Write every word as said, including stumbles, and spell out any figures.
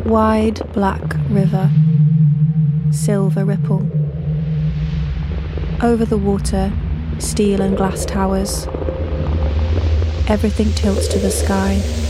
Wide black river, silver ripple. Over the water, steel and glass towers. Everything tilts to the sky.